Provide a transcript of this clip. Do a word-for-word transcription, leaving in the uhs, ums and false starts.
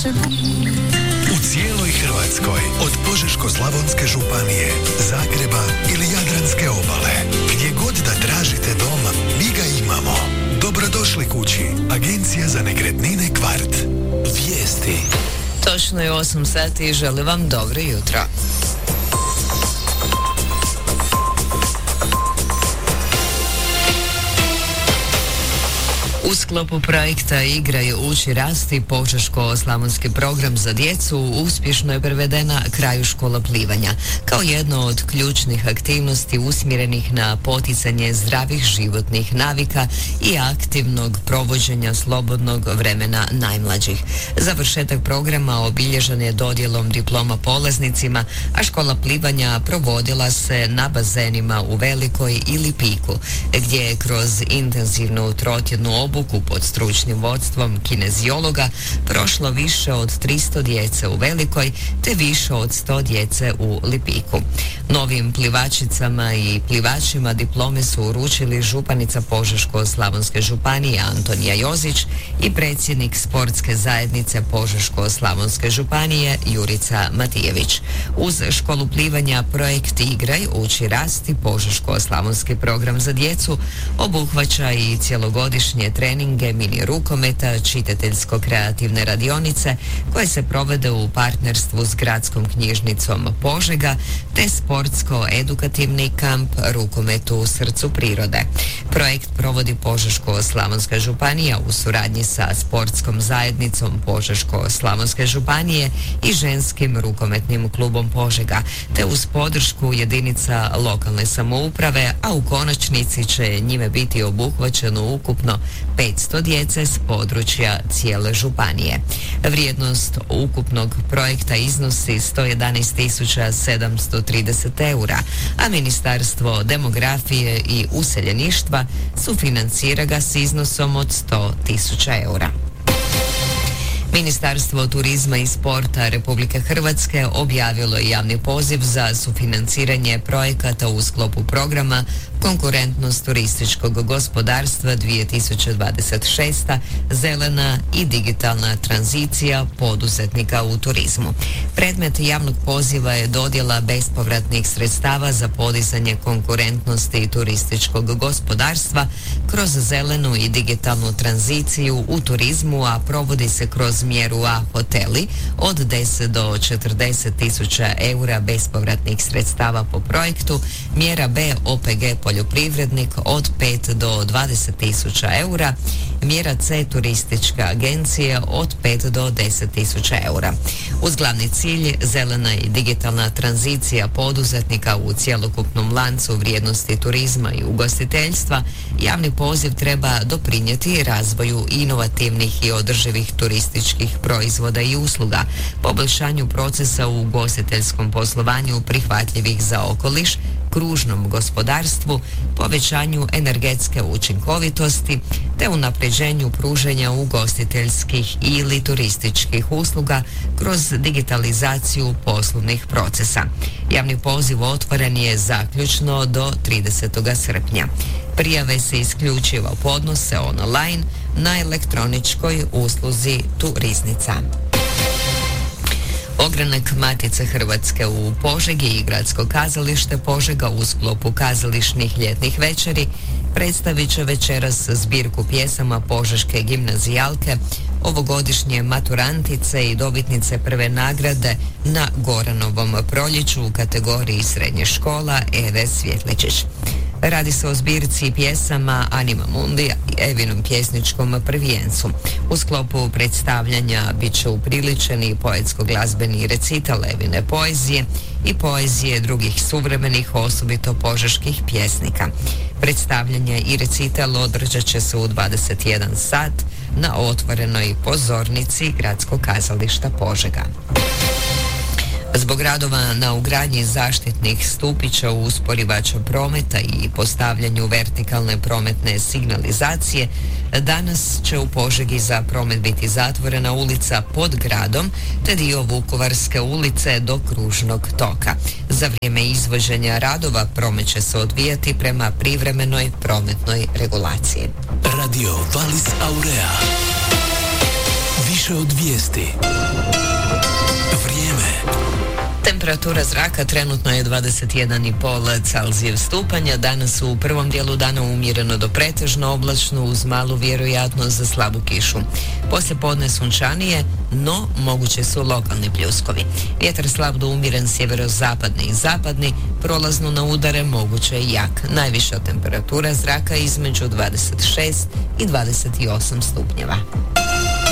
U cijeloj Hrvatskoj, od Požeško-slavonske županije, Zagreba ili Jadranske obale, gdje god da tražite dom, mi ga imamo. Dobrodošli kući, Agencija za nekretnine Kvart. Vijesti. Točno je osam sati i želim vam dobro jutro. U sklopu projekta Igraj, uči, rasti, Požeško-slavonski program za djecu uspješno je prevedena kraju škola plivanja, kao jedno od ključnih aktivnosti usmjerenih na poticanje zdravih životnih navika i aktivnog provođenja slobodnog vremena najmlađih. Završetak programa obilježen je dodjelom diploma polaznicima, a škola plivanja provodila se na bazenima u Velikoj i Lipiku, gdje je kroz intenzivnu trotjednu obuku pod stručnim vodstvom kineziologa prošlo više od tristo djece u Velikoj te više od sto djece u Lipiku. Novim plivačicama i plivačima diplome su uručili županica Požeško-slavonske županije Antonija Jozić i predsjednik sportske zajednice Požeško-slavonske županije Jurica Matijević. Uz školu plivanja projekt Igraj, uči, rasti, Požeško-slavonski program za djecu obuhvaća i cjelogodišnje treninge mini rukometa, čitateljsko-kreativne radionice koje se provode u partnerstvu s gradskom knjižnicom Požega te sportsko-edukativni kamp rukometu u srcu prirode. Projekt provodi Požeško-slavonska županija u suradnji sa sportskom zajednicom Požeško-slavonske županije i ženskim rukometnim klubom Požega, te uz podršku jedinica lokalne samouprave, a u konačnici će njime biti obuhvaćeno ukupno petsto djece s područja cijele županije. Vrijednost ukupnog projekta iznosi sto jedanaest tisuća sedamsto trideset eura, a Ministarstvo demografije i useljeništva sufinancira ga s iznosom od sto tisuća eura. Ministarstvo turizma i sporta Republike Hrvatske objavilo je javni poziv za sufinanciranje projekata u sklopu programa Konkurentnost turističkog gospodarstva dvije tisuće dvadeset šesta. Zelena i digitalna tranzicija poduzetnika u turizmu. Predmet javnog poziva je dodjela bespovratnih sredstava za podizanje konkurentnosti turističkog gospodarstva kroz zelenu i digitalnu tranziciju u turizmu, a provodi se kroz mjeru A hoteli od deset do četrdeset tisuća eura bespovratnih sredstava po projektu, mjera B O P G poljoprivrednik od pet do dvadeset tisuća eura, mjera C turistička agencija od pet do deset tisuća eura. Uz glavni cilj zelena i digitalna tranzicija poduzetnika u cjelokupnom lancu vrijednosti turizma i ugostiteljstva, javni poziv treba doprinijeti razvoju inovativnih i održivih turističkih proizvoda i usluga, poboljšanju procesa u ugostiteljskom poslovanju prihvatljivih za okoliš, kružnom gospodarstvu, povećanju energetske učinkovitosti te unapređenju pruženja ugostiteljskih ili turističkih usluga kroz digitalizaciju poslovnih procesa. Javni poziv otvoren je zaključno do tridesetog srpnja. Prijave se isključivo podnose online na elektroničkoj usluzi Turiznica. Ogranak Matice Hrvatske u Požegi i Gradsko kazalište Požega u sklopu kazališnih ljetnih večeri predstavit će večeras zbirku pjesama požeške gimnazijalke, ovogodišnje maturantice i dobitnice prve nagrade na Goranovom proljeću u kategoriji srednje škola Eve Svjetličić. Radi se o zbirci pjesama Anima Mundi i Evinom pjesničkom prvijencu. U sklopu predstavljanja bit će upriličeni poetsko-glazbeni recital Evine poezije i poezije drugih suvremenih, osobito požeških pjesnika. Predstavljanje i recital održat će se u dvadeset jedan sat na otvorenoj pozornici Gradskog kazališta Požega. Zbog radova na ugradnji zaštitnih stupića u usporivača prometa i postavljanju vertikalne prometne signalizacije, danas će u Požegi za promet biti zatvorena ulica pod gradom te dio Vukovarske ulice do Kružnog toka. Za vrijeme izvođenja radova promet će se odvijati prema privremenoj prometnoj regulaciji. Radio Valis Aurea. Više više od vijesti. Vrijeme. Temperatura zraka trenutno je dvadeset jedan i pol Celzijev stupanja. Danas u prvom dijelu dana umjereno do pretežno oblačno uz malu vjerojatnost za slabu kišu. Poslije podne sunčanije, no moguće su lokalni pljuskovi. Vjetar slab do umjeren sjeverozapadni i zapadni, prolazno na udare moguće i jak. Najviša temperatura zraka između dvadeset šest i dvadeset osam stupnjeva.